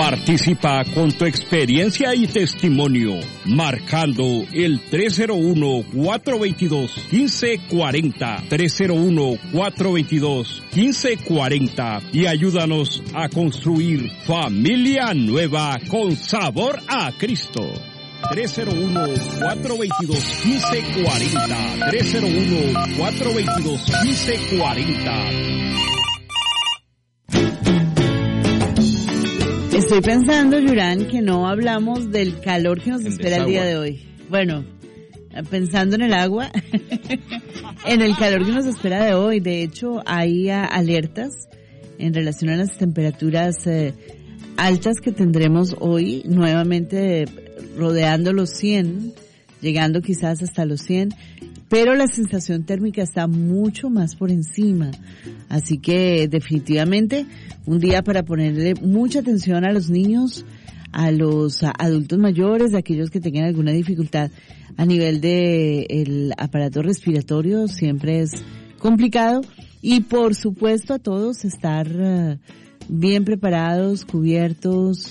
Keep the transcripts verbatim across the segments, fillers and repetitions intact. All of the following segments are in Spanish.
Participa con tu experiencia y testimonio, marcando el tres cero uno, cuatro dos dos, uno cinco cuatro cero, tres cero uno, cuatro dos dos, uno cinco cuatro cero y ayúdanos a construir familia nueva con sabor a Cristo. tres cero uno, cuatro dos dos, uno cinco cuatro cero, tres cero uno, cuatro dos dos, uno cinco cuatro cero. Estoy pensando, Yurán, que no hablamos del calor que nos En espera el desagua. día de hoy. Bueno, pensando en el agua, en el calor que nos espera de hoy. De hecho, hay ah, alertas en relación a las temperaturas eh, altas que tendremos hoy, nuevamente rodeando los cien, llegando quizás hasta los cien, pero la sensación térmica está mucho más por encima. Así que definitivamente un día para ponerle mucha atención a los niños, a los a, adultos mayores, a aquellos que tengan alguna dificultad a nivel de el aparato respiratorio, siempre es complicado. Y por supuesto a todos estar uh, bien preparados, cubiertos,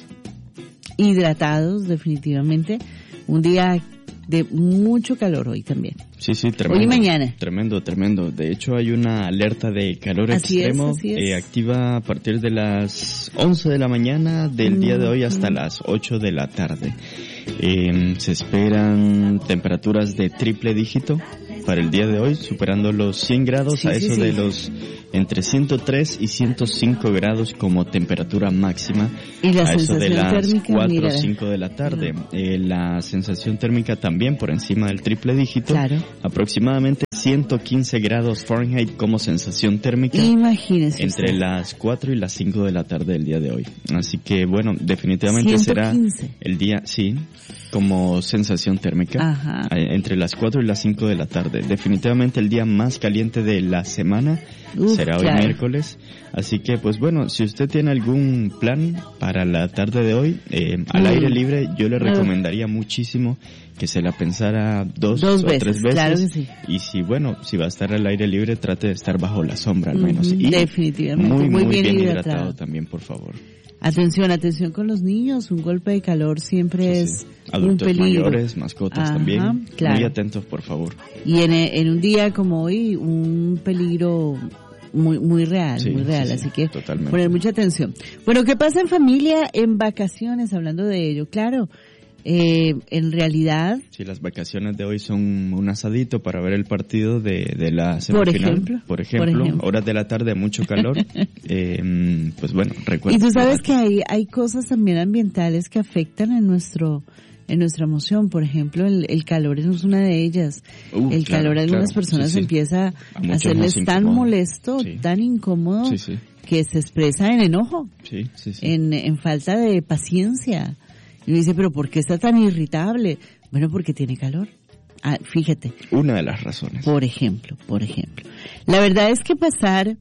hidratados, definitivamente. Un día de mucho calor hoy también. Sí, sí, tremendo. Hoy y mañana. Tremendo, tremendo. De hecho, hay una alerta de calor Así extremo es, así es. Eh, activa a partir de las once de la mañana del día de hoy hasta las ocho de la tarde. Eh, se esperan temperaturas de triple dígito para el día de hoy, superando los cien grados, Sí, a sí, eso sí. de los entre ciento tres y ciento cinco grados como temperatura máxima. Y la a eso de sensación las térmica, cuatro mira. o cinco de la tarde. Eh, la sensación térmica también por encima del triple dígito. Claro. Aproximadamente ciento quince grados Fahrenheit como sensación térmica. Imagínese Entre usted. las cuatro y las cinco de la tarde del día de hoy. Así que bueno, definitivamente ciento quince. será el día, sí, como sensación térmica. Ajá. eh, Entre las cuatro y las cinco de la tarde. Definitivamente el día más caliente de la semana. Uf, será hoy claro. miércoles. Así que pues bueno, si usted tiene algún plan para la tarde de hoy, eh, al Mm. aire libre, yo le Mm. recomendaría muchísimo que se la pensara dos, Dos o veces, tres veces. claro que sí. Y si bueno, si va a estar al aire libre, trate de estar bajo la sombra al menos. Ujú, Y definitivamente, muy, muy muy bien bien, hidratado. hidratado también, por favor. Atención, atención con los niños, un golpe de calor siempre Sí, es sí. un Adultos peligro. mayores, mascotas Ajá, también. claro. Muy atentos, por favor. Y en, en un día como hoy, un peligro muy muy real, Sí, muy real, sí, sí, así que totalmente. poner mucha atención. Bueno, ¿qué pasa en familia en vacaciones? Hablando de ello, claro, eh, en realidad, Sí, las vacaciones de hoy son un asadito para ver el partido de, de la Por semifinal. ejemplo, Por ejemplo, por ejemplo. horas de la tarde, mucho calor. eh, pues bueno, recuerda. y tú sabes que hay hay cosas también ambientales que afectan en nuestro en nuestra emoción, por ejemplo, el, el calor es una de ellas. Uh, el claro, calor a algunas claro, personas sí, sí. empieza A a muchos hacerles nos tan incomoda. molesto, Sí. tan incómodo, Sí, sí. que se expresa en enojo, Sí, sí, sí. en, en falta de paciencia. Y uno dice, pero ¿por qué está tan irritable? Bueno, porque tiene calor. Ah, fíjate, Una de las razones. por ejemplo, por ejemplo. La verdad es que pasar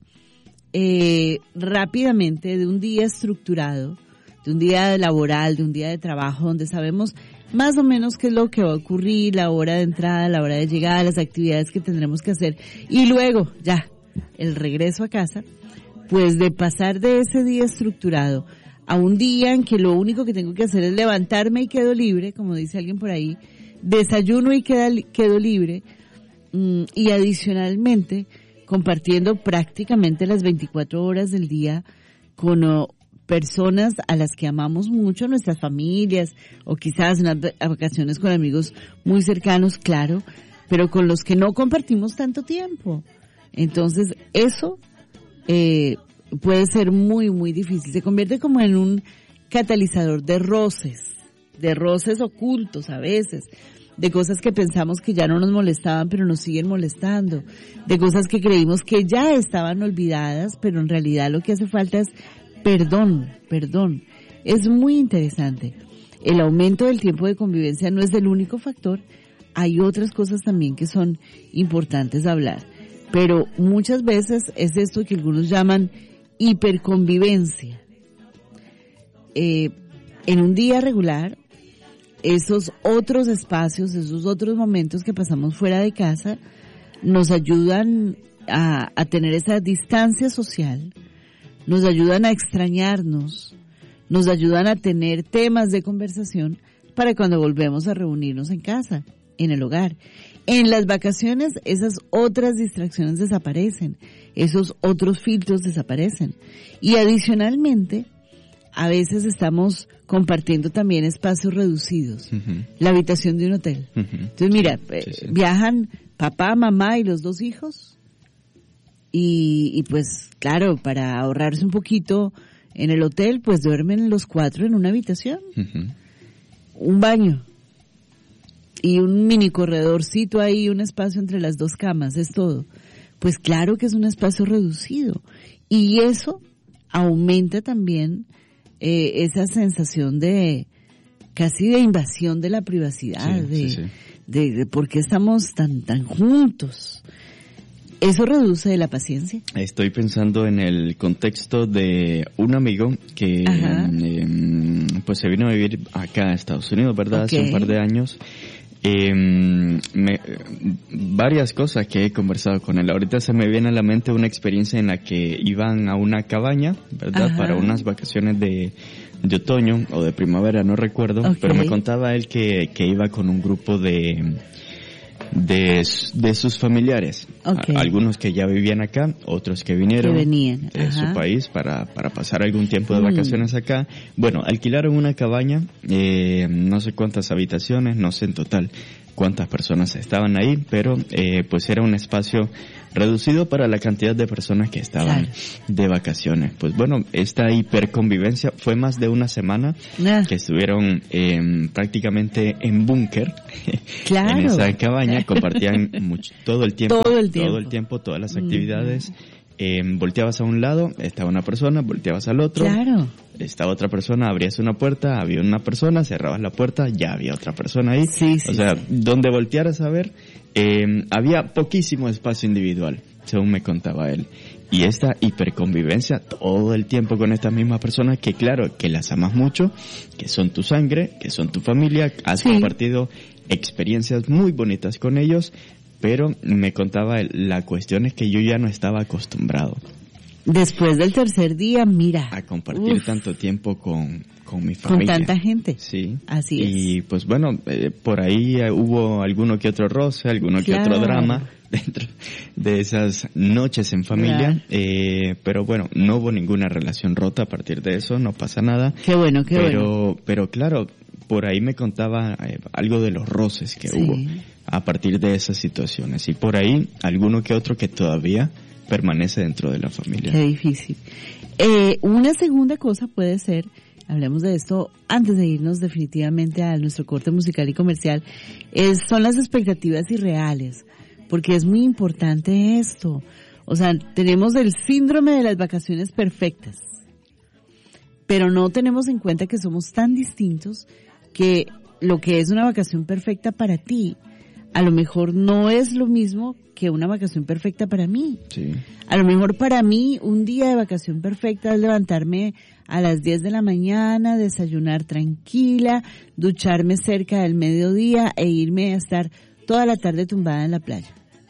eh, rápidamente de un día estructurado, de un día laboral, de un día de trabajo, donde sabemos más o menos qué es lo que va a ocurrir, la hora de entrada, la hora de llegada, las actividades que tendremos que hacer, y luego ya, el regreso a casa, pues de pasar de ese día estructurado a un día en que lo único que tengo que hacer es levantarme y quedo libre, como dice alguien por ahí, desayuno y queda, quedo libre, mm, y adicionalmente compartiendo prácticamente las veinticuatro horas del día con oh, personas a las que amamos mucho, nuestras familias, o quizás unas vacaciones con amigos muy cercanos, claro, pero con los que no compartimos tanto tiempo. Entonces, eso eh, puede ser muy, muy difícil. Se convierte como en un catalizador de roces, de roces ocultos a veces, de cosas que pensamos que ya no nos molestaban, pero nos siguen molestando, de cosas que creímos que ya estaban olvidadas, pero en realidad lo que hace falta es perdón, perdón. Es muy interesante. El aumento del tiempo de convivencia no es el único factor, hay otras cosas también que son importantes hablar, pero muchas veces es esto que algunos llaman hiperconvivencia. Eh, en un día regular, esos otros espacios, esos otros momentos que pasamos fuera de casa, nos ayudan a, a tener esa distancia social, nos ayudan a extrañarnos, nos ayudan a tener temas de conversación para cuando volvemos a reunirnos en casa, en el hogar. En las vacaciones esas otras distracciones desaparecen, esos otros filtros desaparecen. Y adicionalmente, a veces estamos compartiendo también espacios reducidos, uh-huh. la habitación de un hotel. Uh-huh. Entonces mira, sí, sí. viajan papá, mamá y los dos hijos y, y pues claro, para ahorrarse un poquito en el hotel, pues duermen los cuatro en una habitación, uh-huh. un baño y un mini corredorcito ahí, un espacio entre las dos camas, es todo. Pues claro que es un espacio reducido y eso aumenta también eh, esa sensación de casi de invasión de la privacidad, sí, de, sí, sí. De, de por qué estamos tan tan juntos. ¿Eso reduce la paciencia? Estoy pensando en el contexto de un amigo que eh, pues se vino a vivir acá a Estados Unidos, ¿verdad? Okay. Hace un par de años. Eh, me, varias cosas que he conversado con él. Ahorita se me viene a la mente una experiencia en la que iban a una cabaña, ¿verdad? Ajá. Para unas vacaciones de, de otoño o de primavera, no recuerdo. Okay. Pero me contaba él que, que iba con un grupo de... De, de sus familiares, okay. algunos que ya vivían acá, otros que vinieron que venían. de Ajá. su país para, para pasar algún tiempo de vacaciones mm. acá. Bueno, alquilaron una cabaña, eh, no sé cuántas habitaciones, no sé en total cuántas personas estaban ahí, pero eh, pues era un espacio reducido para la cantidad de personas que estaban claro. de vacaciones. Pues bueno, esta hiperconvivencia fue más de una semana ah. que estuvieron eh, prácticamente en búnker claro. en esa cabaña, compartían mucho, todo el tiempo, todo el tiempo, todo el tiempo, todas las actividades. Mm. Eh, volteabas a un lado, estaba una persona, volteabas al otro, claro. estaba otra persona, abrías una puerta, había una persona, cerrabas la puerta, ya había otra persona ahí. Sí, sí, o sea, sí. donde voltearas a ver, eh, había poquísimo espacio individual, según me contaba él. Y esta hiperconvivencia todo el tiempo con estas mismas personas que claro, que las amas mucho, que son tu sangre, que son tu familia, has sí. compartido experiencias muy bonitas con ellos, pero me contaba la cuestión es que yo ya no estaba acostumbrado. Después del tercer día, mira. A compartir uf, tanto tiempo con, con mi familia. Con tanta gente. Sí. Así es. Y pues bueno, eh, por ahí eh, hubo alguno que otro roce, alguno claro. que otro drama dentro de esas noches en familia. Claro. Eh, pero bueno, no hubo ninguna relación rota a partir de eso, no pasa nada. Qué bueno, qué pero, bueno. Pero claro, por ahí me contaba eh, algo de los roces que sí. hubo a partir de esas situaciones. Y por ahí, alguno que otro que todavía permanece dentro de la familia. Qué difícil. Eh, una segunda cosa puede ser, hablemos de esto antes de irnos definitivamente a nuestro corte musical y comercial, es, son las expectativas irreales, porque es muy importante esto. O sea, tenemos el síndrome de las vacaciones perfectas, pero no tenemos en cuenta que somos tan distintos que lo que es una vacación perfecta para ti, a lo mejor no es lo mismo que una vacación perfecta para mí. Sí. A lo mejor para mí un día de vacación perfecta es levantarme a las diez de la mañana, desayunar tranquila, ducharme cerca del mediodía e irme a estar toda la tarde tumbada en la playa.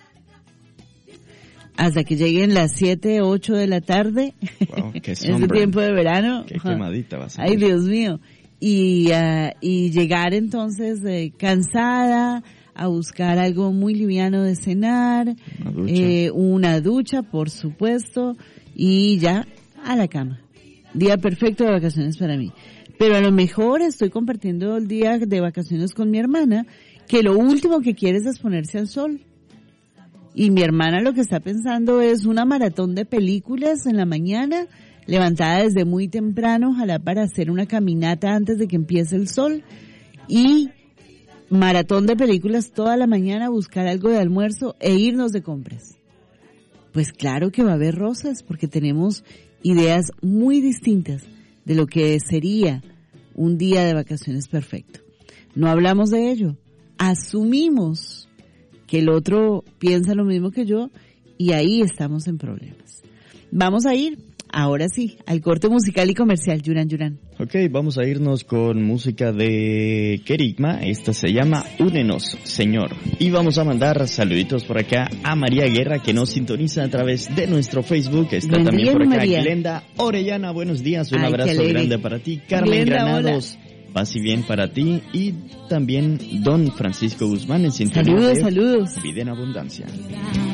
Hasta que lleguen las siete, ocho de la tarde, wow, qué ese tiempo de verano. Qué quemadita va a ser. Ay, Dios mío. Y, uh, y llegar entonces eh, cansada, a buscar algo muy liviano de cenar, una ducha. Eh, una ducha, por supuesto, y ya a la cama. Día perfecto de vacaciones para mí. Pero a lo mejor estoy compartiendo el día de vacaciones con mi hermana, que lo último que quiere es exponerse al sol. Y mi hermana lo que está pensando es una maratón de películas en la mañana, levantada desde muy temprano, ojalá para hacer una caminata antes de que empiece el sol, y maratón de películas toda la mañana, buscar algo de almuerzo e irnos de compras. Pues claro que va a haber roces porque tenemos ideas muy distintas de lo que sería un día de vacaciones perfecto. No hablamos de ello. Asumimos que el otro piensa lo mismo que yo y ahí estamos en problemas. Vamos a ir ahora sí, al corte musical y comercial, Yuran Yuran. Ok, vamos a irnos con música de Kerigma. Esta se llama Únenos, Señor. Y vamos a mandar saluditos por acá a María Guerra, que nos sintoniza a través de nuestro Facebook. Está Buen también día, por acá María. Glenda Orellana. Buenos días, un Ay, qué abrazo alegre. grande para ti. Carmen Glenda, Granados, paz y bien para ti. Y también Don Francisco Guzmán en sintonía Saludos, de saludos. Vida en Abundancia.